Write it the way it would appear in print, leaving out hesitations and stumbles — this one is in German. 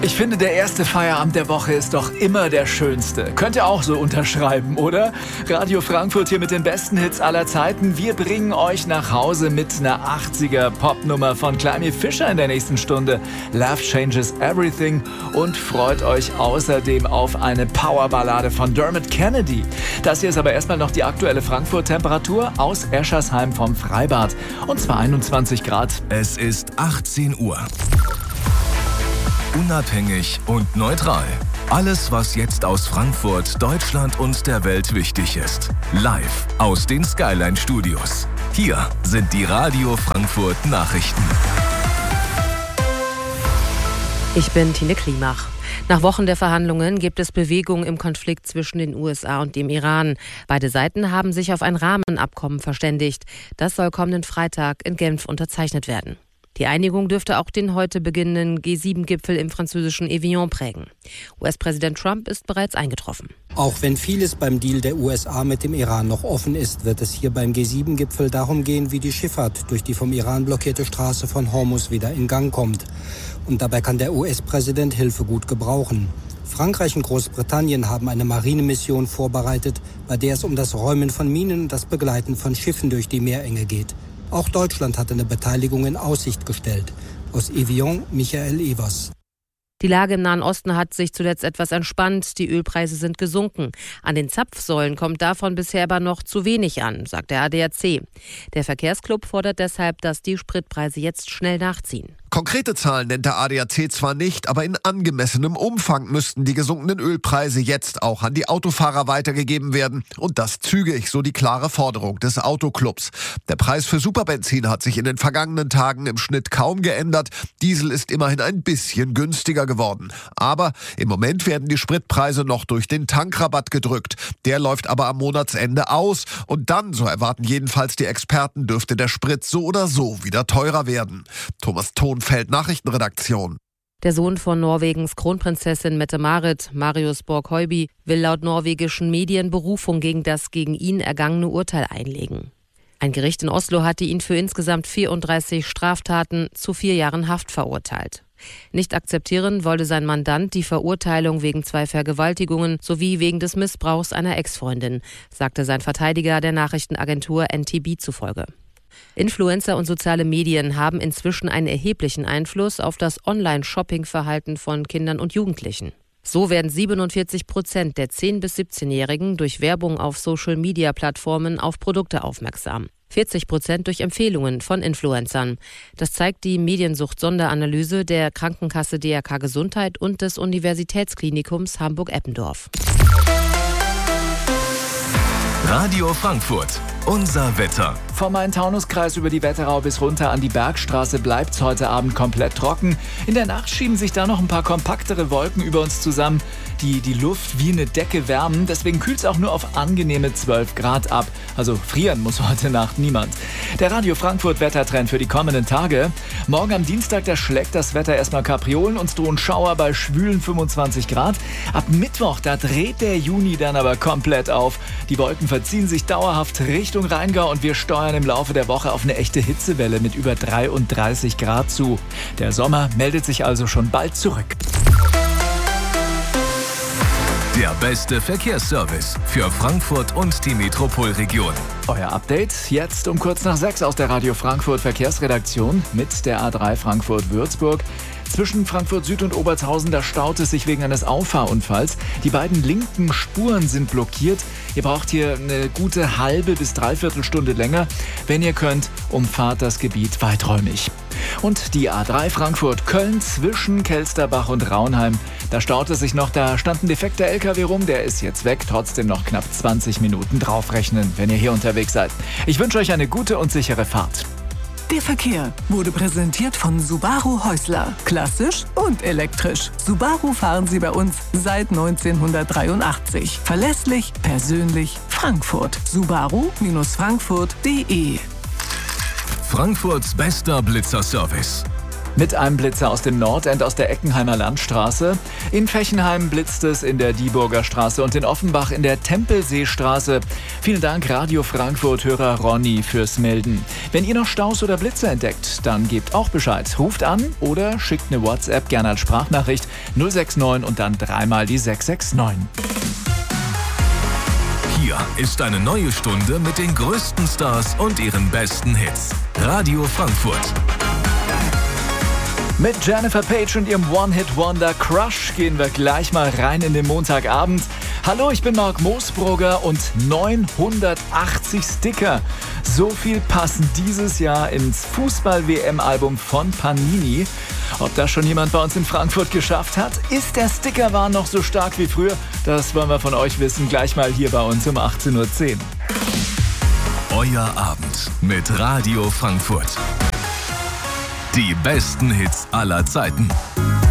Ich finde, der erste Feierabend der Woche ist doch immer der schönste. Könnt ihr auch so unterschreiben, oder? Radio Frankfurt hier mit den besten Hits aller Zeiten. Wir bringen euch nach Hause mit einer 80er Popnummer von Climie Fischer in der nächsten Stunde. Love Changes Everything. Und freut euch außerdem auf eine Powerballade von Dermot Kennedy. Das hier ist aber erstmal noch die aktuelle Frankfurt-Temperatur aus Eschersheim vom Freibad. Und zwar 21 Grad. Es ist 18 Uhr. Unabhängig und neutral. Alles, was jetzt aus Frankfurt, Deutschland und der Welt wichtig ist. Live aus den Skyline Studios. Hier sind die Radio Frankfurt Nachrichten. Ich bin Tine Klimach. Nach Wochen der Verhandlungen gibt es Bewegung im Konflikt zwischen den USA und dem Iran. Beide Seiten haben sich auf ein Rahmenabkommen verständigt. Das soll kommenden Freitag in Genf unterzeichnet werden. Die Einigung dürfte auch den heute beginnenden G7-Gipfel im französischen Evian prägen. US-Präsident Trump ist bereits eingetroffen. Auch wenn vieles beim Deal der USA mit dem Iran noch offen ist, wird es hier beim G7-Gipfel darum gehen, wie die Schifffahrt durch die vom Iran blockierte Straße von Hormuz wieder in Gang kommt. Und dabei kann der US-Präsident Hilfe gut gebrauchen. Frankreich und Großbritannien haben eine Marinemission vorbereitet, bei der es um das Räumen von Minen und das Begleiten von Schiffen durch die Meerenge geht. Auch Deutschland hat eine Beteiligung in Aussicht gestellt. Aus Evian, Michael Evers. Die Lage im Nahen Osten hat sich zuletzt etwas entspannt. Die Ölpreise sind gesunken. An den Zapfsäulen kommt davon bisher aber noch zu wenig an, sagt der ADAC. Der Verkehrsclub fordert deshalb, dass die Spritpreise jetzt schnell nachziehen. Konkrete Zahlen nennt der ADAC zwar nicht, aber in angemessenem Umfang müssten die gesunkenen Ölpreise jetzt auch an die Autofahrer weitergegeben werden. Und das zügig, so die klare Forderung des Autoclubs. Der Preis für Superbenzin hat sich in den vergangenen Tagen im Schnitt kaum geändert. Diesel ist immerhin ein bisschen günstiger geworden. Aber im Moment werden die Spritpreise noch durch den Tankrabatt gedrückt. Der läuft aber am Monatsende aus. Und dann, so erwarten jedenfalls die Experten, dürfte der Sprit so oder so wieder teurer werden. Thomas Thonfeld, Nachrichtenredaktion. Der Sohn von Norwegens Kronprinzessin Mette-Marit, Marius Borg-Høiby, will laut norwegischen Medien Berufung gegen das gegen ihn ergangene Urteil einlegen. Ein Gericht in Oslo hatte ihn für insgesamt 34 Straftaten zu 4 Jahren Haft verurteilt. Nicht akzeptieren wollte sein Mandant die Verurteilung wegen 2 Vergewaltigungen sowie wegen des Missbrauchs einer Ex-Freundin, sagte sein Verteidiger der Nachrichtenagentur NTB zufolge. Influencer und soziale Medien haben inzwischen einen erheblichen Einfluss auf das Online-Shopping-Verhalten von Kindern und Jugendlichen. So werden 47% der 10- bis 17-Jährigen durch Werbung auf Social-Media-Plattformen auf Produkte aufmerksam. 40% durch Empfehlungen von Influencern. Das zeigt die Mediensucht-Sonderanalyse der Krankenkasse DRK Gesundheit und des Universitätsklinikums Hamburg-Eppendorf. Radio Frankfurt. Unser Wetter. Vom Main-Taunus-Kreis über die Wetterau bis runter an die Bergstraße bleibt es heute Abend komplett trocken. In der Nacht schieben sich da noch ein paar kompaktere Wolken über uns zusammen, die die Luft wie eine Decke wärmen. Deswegen kühlt es auch nur auf angenehme 12 Grad ab. Also frieren muss heute Nacht niemand. Der Radio Frankfurt Wettertrend für die kommenden Tage. Morgen am Dienstag, da schlägt das Wetter erstmal Kapriolen. Uns drohen Schauer bei schwülen 25 Grad. Ab Mittwoch, da dreht der Juni dann aber komplett auf. Die Wolken verziehen sich dauerhaft Richtung Rheingau und wir steuern im Laufe der Woche auf eine echte Hitzewelle mit über 33 Grad zu. Der Sommer meldet sich also schon bald zurück. Der beste Verkehrsservice für Frankfurt und die Metropolregion. Euer Update jetzt um kurz nach 6 aus der Radio Frankfurt Verkehrsredaktion mit der A3 Frankfurt-Würzburg. Zwischen Frankfurt Süd und Obertshausen, da staut es sich wegen eines Auffahrunfalls. Die beiden linken Spuren sind blockiert. Ihr braucht hier eine gute halbe bis dreiviertel Stunde länger. Wenn ihr könnt, umfahrt das Gebiet weiträumig. Und die A3 Frankfurt-Köln zwischen Kelsterbach und Raunheim. Da staut es sich noch, da stand ein defekter LKW rum, der ist jetzt weg. Trotzdem noch knapp 20 Minuten draufrechnen, wenn ihr hier unterwegs seid. Ich wünsche euch eine gute und sichere Fahrt. Der Verkehr wurde präsentiert von Subaru Häusler. Klassisch und elektrisch. Subaru fahren Sie bei uns seit 1983. Verlässlich, persönlich, Frankfurt. Subaru-Frankfurt.de. Frankfurts bester Blitzerservice. Mit einem Blitzer aus dem Nordend aus der Eckenheimer Landstraße. In Fechenheim blitzt es in der Dieburger Straße und in Offenbach in der Tempelseestraße. Vielen Dank Radio Frankfurt-Hörer Ronny fürs Melden. Wenn ihr noch Staus oder Blitze entdeckt, dann gebt auch Bescheid. Ruft an oder schickt eine WhatsApp, gerne als Sprachnachricht 069 und dann dreimal die 669. Hier ist eine neue Stunde mit den größten Stars und ihren besten Hits. Radio Frankfurt. Mit Jennifer Page und ihrem One-Hit-Wonder Crush gehen wir gleich mal rein in den Montagabend. Hallo, ich bin Marc Moosbrugger und 980 Sticker. So viel passen dieses Jahr ins Fußball-WM-Album von Panini. Ob das schon jemand bei uns in Frankfurt geschafft hat? Ist der Stickerwahn noch so stark wie früher? Das wollen wir von euch wissen, gleich mal hier bei uns um 18:10 Uhr. Euer Abend mit Radio Frankfurt. Die besten Hits aller Zeiten.